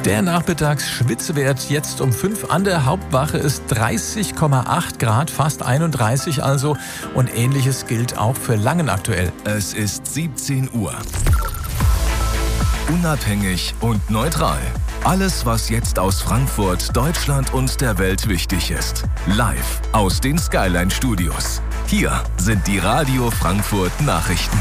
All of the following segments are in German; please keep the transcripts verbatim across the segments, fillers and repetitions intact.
Der Nachmittagsschwitzewert jetzt um fünf an der Hauptwache ist dreißig Komma acht Grad, fast einunddreißig also. Und Ähnliches gilt auch für Langen aktuell. Es ist siebzehn Uhr. Unabhängig und neutral. Alles, was jetzt aus Frankfurt, Deutschland und der Welt wichtig ist. Live aus den Skyline Studios. Hier sind die Radio Frankfurt Nachrichten.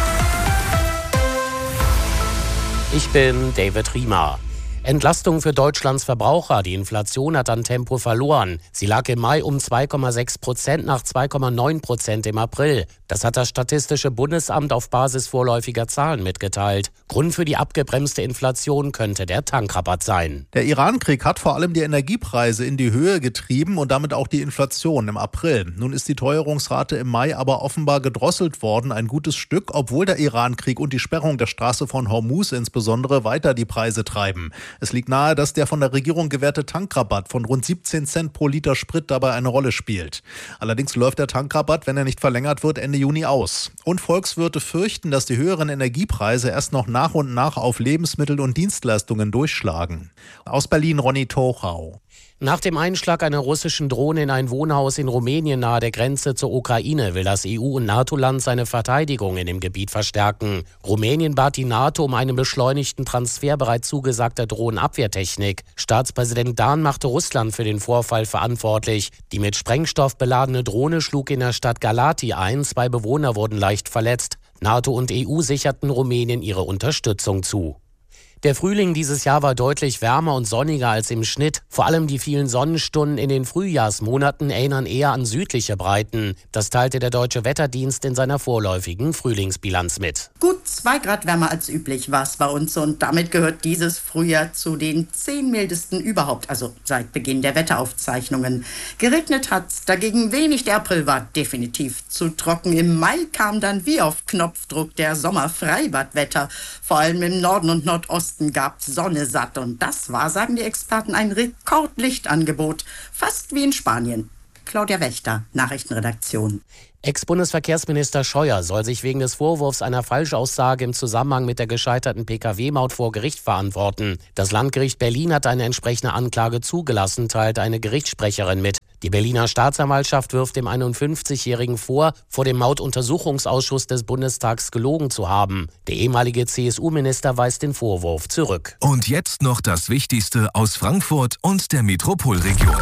Ich bin David Riemer. Entlastung für Deutschlands Verbraucher. Die Inflation hat an Tempo verloren. Sie lag im Mai um zwei Komma sechs Prozent nach zwei Komma neun Prozent im April. Das hat das Statistische Bundesamt auf Basis vorläufiger Zahlen mitgeteilt. Grund für die abgebremste Inflation könnte der Tankrabatt sein. Der Iran-Krieg hat vor allem die Energiepreise in die Höhe getrieben und damit auch die Inflation im April. Nun ist die Teuerungsrate im Mai aber offenbar gedrosselt worden, ein gutes Stück, obwohl der Iran-Krieg und die Sperrung der Straße von Hormuz insbesondere weiter die Preise treiben. Es liegt nahe, dass der von der Regierung gewährte Tankrabatt von rund siebzehn Cent pro Liter Sprit dabei eine Rolle spielt. Allerdings läuft der Tankrabatt, wenn er nicht verlängert wird, Ende Juni aus. Und Volkswirte fürchten, dass die höheren Energiepreise erst noch nach und nach auf Lebensmittel und Dienstleistungen durchschlagen. Aus Berlin Ronny Tochau. Nach dem Einschlag einer russischen Drohne in ein Wohnhaus in Rumänien nahe der Grenze zur Ukraine will das E U- und NATO-Land seine Verteidigung in dem Gebiet verstärken. Rumänien bat die NATO um einen beschleunigten Transfer bereits zugesagter Drohnenabwehrtechnik. Staatspräsident Dahn machte Russland für den Vorfall verantwortlich. Die mit Sprengstoff beladene Drohne schlug in der Stadt Galati ein. Zwei Bewohner wurden leicht verletzt. NATO und E U sicherten Rumänien ihre Unterstützung zu. Der Frühling dieses Jahr war deutlich wärmer und sonniger als im Schnitt. Vor allem die vielen Sonnenstunden in den Frühjahrsmonaten erinnern eher an südliche Breiten. Das teilte der Deutsche Wetterdienst in seiner vorläufigen Frühlingsbilanz mit. Gut zwei Grad wärmer als üblich war es bei uns und damit gehört dieses Frühjahr zu den zehn mildesten überhaupt, also seit Beginn der Wetteraufzeichnungen. Geregnet hat's dagegen wenig, der April war definitiv zu trocken. Im Mai kam dann wie auf Knopfdruck der Sommerfreibadwetter. Vor allem im Norden und Nordosten gab's Sonne satt und das war, sagen die Experten, ein Rekordlichtangebot, fast wie in Spanien. Claudia Wächter, Nachrichtenredaktion. Ex-Bundesverkehrsminister Scheuer soll sich wegen des Vorwurfs einer Falschaussage im Zusammenhang mit der gescheiterten P K W-Maut vor Gericht verantworten. Das Landgericht Berlin hat eine entsprechende Anklage zugelassen, teilt eine Gerichtssprecherin mit. Die Berliner Staatsanwaltschaft wirft dem einundfünfzigjährigen vor, vor dem Mautuntersuchungsausschuss des Bundestags gelogen zu haben. Der ehemalige C S U-Minister weist den Vorwurf zurück. Und jetzt noch das Wichtigste aus Frankfurt und der Metropolregion.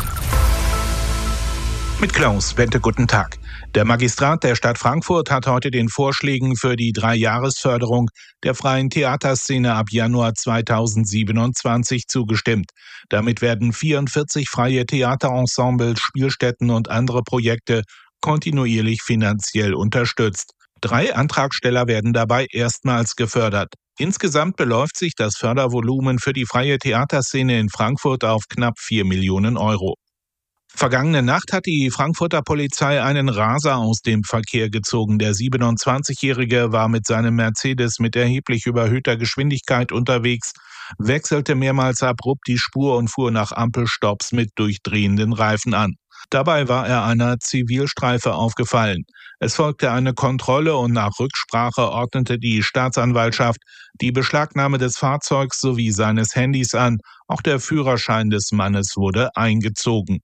Mit Klaus Wente, guten Tag. Der Magistrat der Stadt Frankfurt hat heute den Vorschlägen für die Dreijahresförderung der freien Theaterszene ab Januar zweitausendsiebenundzwanzig zugestimmt. Damit werden vierundvierzig freie Theaterensembles, Spielstätten und andere Projekte kontinuierlich finanziell unterstützt. Drei Antragsteller werden dabei erstmals gefördert. Insgesamt beläuft sich das Fördervolumen für die freie Theaterszene in Frankfurt auf knapp vier Millionen Euro. Vergangene Nacht hat die Frankfurter Polizei einen Raser aus dem Verkehr gezogen. Der siebenundzwanzigjährige war mit seinem Mercedes mit erheblich überhöhter Geschwindigkeit unterwegs, wechselte mehrmals abrupt die Spur und fuhr nach Ampelstopps mit durchdrehenden Reifen an. Dabei war er einer Zivilstreife aufgefallen. Es folgte eine Kontrolle und nach Rücksprache ordnete die Staatsanwaltschaft die Beschlagnahme des Fahrzeugs sowie seines Handys an. Auch der Führerschein des Mannes wurde eingezogen.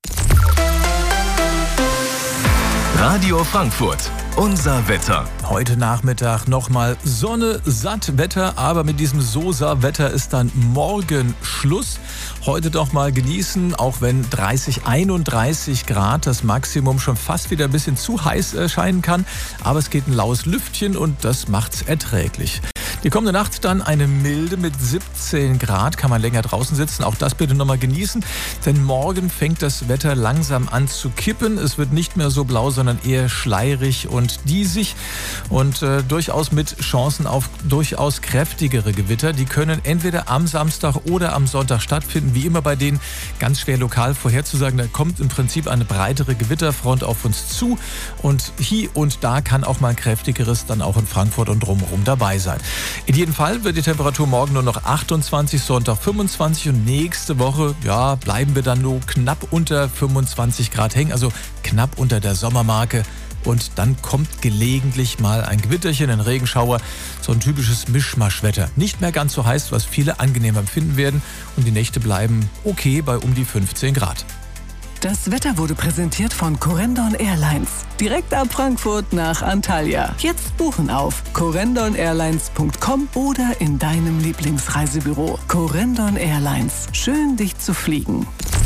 Radio Frankfurt, unser Wetter. Heute Nachmittag nochmal Sonne, satt Wetter, aber mit diesem Sosa-Wetter ist dann morgen Schluss. Heute doch mal genießen, auch wenn dreißig, einunddreißig Grad das Maximum schon fast wieder ein bisschen zu heiß erscheinen kann. Aber es geht ein laues Lüftchen und das macht's erträglich. Die kommende Nacht dann eine milde mit siebzehn Grad, kann man länger draußen sitzen. Auch das bitte nochmal genießen, denn morgen fängt das Wetter langsam an zu kippen. Es wird nicht mehr so blau, sondern eher schleierig und diesig und äh, durchaus mit Chancen auf durchaus kräftigere Gewitter. Die können entweder am Samstag oder am Sonntag stattfinden, wie immer bei denen ganz schwer lokal vorherzusagen. Da kommt im Prinzip eine breitere Gewitterfront auf uns zu und hier und da kann auch mal ein kräftigeres dann auch in Frankfurt und drumherum dabei sein. In jedem Fall wird die Temperatur morgen nur noch achtundzwanzig, Sonntag fünfundzwanzig und nächste Woche, ja, bleiben wir dann nur knapp unter fünfundzwanzig Grad hängen, also knapp unter der Sommermarke. und dann kommt gelegentlich mal ein Gewitterchen, ein Regenschauer, so ein typisches Mischmaschwetter. Nicht mehr ganz so heiß, was viele angenehm empfinden werden und die Nächte bleiben okay bei um die fünfzehn Grad. Das Wetter wurde präsentiert von Corendon Airlines. Direkt ab Frankfurt nach Antalya. Jetzt buchen auf corendon airlines punkt com oder in deinem Lieblingsreisebüro. Corendon Airlines. Schön, dich zu fliegen.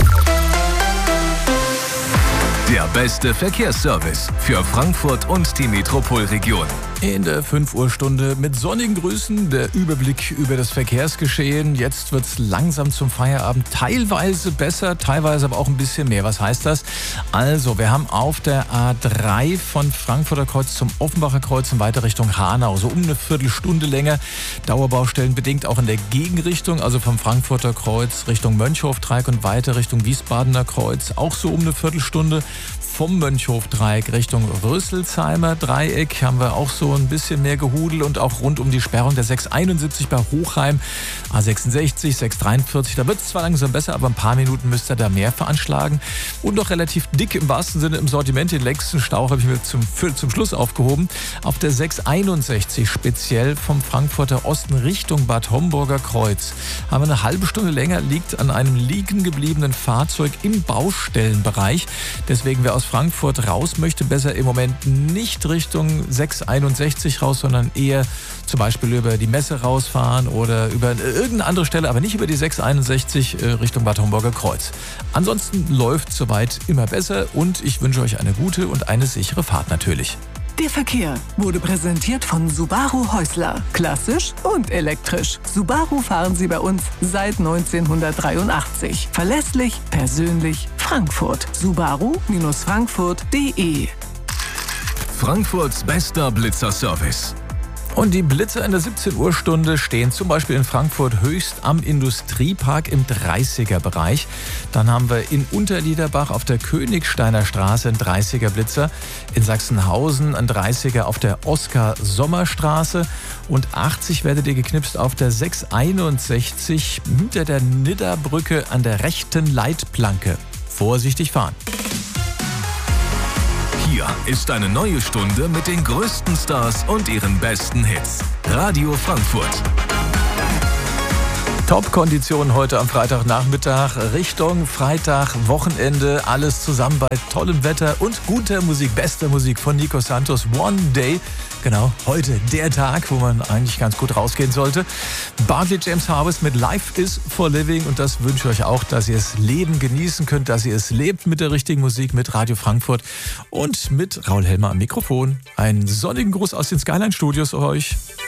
Der beste Verkehrsservice für Frankfurt und die Metropolregion. In der fünf Uhr Stunde mit sonnigen Grüßen, der Überblick über das Verkehrsgeschehen. Jetzt wird es langsam zum Feierabend. Teilweise besser, teilweise aber auch ein bisschen mehr. Was heißt das? Also, wir haben auf der A drei von Frankfurter Kreuz zum Offenbacher Kreuz in weiter Richtung Hanau. So um eine Viertelstunde länger. Dauerbaustellen bedingt auch in der Gegenrichtung. Also vom Frankfurter Kreuz Richtung Mönchhofdreieck und weiter Richtung Wiesbadener Kreuz. Auch so um eine Viertelstunde. Vom Mönchhofdreieck Richtung Rüsselsheimer Dreieck haben wir auch so ein bisschen mehr Gehudel und auch rund um die Sperrung der sechs einundsiebzig bei Hochheim, A sechsundsechzig, sechs dreiundvierzig. Da wird es zwar langsam besser, aber ein paar Minuten müsst ihr da mehr veranschlagen. Und noch relativ dick im wahrsten Sinne im Sortiment. Den längsten Stau habe ich mir zum, für, zum Schluss aufgehoben. Auf der sechs einundsechzig, speziell vom Frankfurter Osten Richtung Bad Homburger Kreuz, haben wir eine halbe Stunde länger, liegt an einem liegen gebliebenen Fahrzeug im Baustellenbereich. Deswegen, wer aus Frankfurt raus möchte, besser im Moment nicht Richtung sechs einundsechzig raus, sondern eher zum Beispiel über die Messe rausfahren oder über irgendeine andere Stelle, aber nicht über die sechs einundsechzig Richtung Bad Homburger Kreuz. Ansonsten läuft soweit immer besser und ich wünsche euch eine gute und eine sichere Fahrt natürlich. Der Verkehr wurde präsentiert von Subaru Häusler. Klassisch und elektrisch. Subaru fahren Sie bei uns seit neunzehnhundertdreiundachtzig. Verlässlich, persönlich, Frankfurt. Subaru Frankfurt punkt de. Frankfurts bester Blitzerservice. Und die Blitzer in der siebzehn Uhr Stunde stehen zum Beispiel in Frankfurt höchst am Industriepark im dreißiger Bereich. Dann haben wir in Unterliederbach auf der Königsteiner Straße einen dreißiger Blitzer, in Sachsenhausen einen dreißiger auf der Oskar-Sommer-Straße und achtzig werdet ihr geknipst auf der sechs einundsechzig hinter der Nidderbrücke an der rechten Leitplanke. Vorsichtig fahren. Hier ist eine neue Stunde mit den größten Stars und ihren besten Hits. Radio Frankfurt. Top-Kondition heute am Freitagnachmittag, Richtung Freitag, Wochenende, alles zusammen bei tollem Wetter und guter Musik, bester Musik von Nico Santos, One Day. Genau, heute der Tag, wo man eigentlich ganz gut rausgehen sollte. Barclay James Harvest mit Life is for Living und das wünsche ich euch auch, dass ihr es Leben genießen könnt, dass ihr es lebt mit der richtigen Musik, mit Radio Frankfurt und mit Raul Helmer am Mikrofon. Einen sonnigen Gruß aus den Skyline Studios euch.